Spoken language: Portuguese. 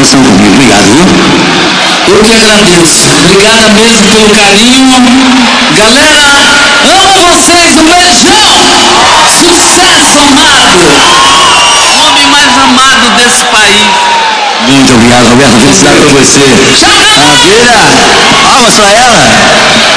coração comigo. Obrigado, viu? Eu que agradeço. Obrigado mesmo pelo carinho. Galera, amo vocês. Um beijão. Sucesso, amado. Homem mais amado desse país. Muito obrigado, Roberto. Felicidade pra você. Tchau, galera. Maravilha. Palmas pra ela.